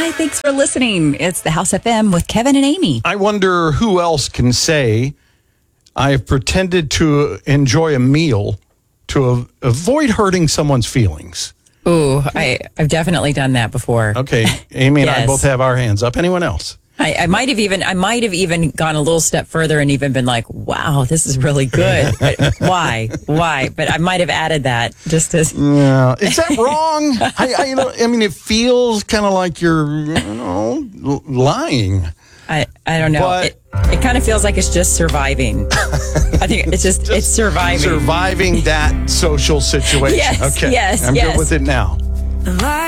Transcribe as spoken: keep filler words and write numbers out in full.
Hi, thanks for listening. It's the House F M with Kevin and Amy. I wonder who else can say, I've pretended to enjoy a meal to a- avoid hurting someone's feelings. Ooh, I, I've definitely done that before. Okay, Amy and I Yes. both have our hands up. Anyone else? I, I might have even I might have even gone a little step further and even been like, wow, this is really good. But why? Why? But I might have added that just as Yeah, is that wrong? I, I, you know, I mean, it feels kind of like you're, you know, l- lying. I, I don't know. But- it it kind of feels like it's just surviving. I think it's just, it's surviving. Surviving that social situation. Yes, okay, yes, I'm yes. good with it now.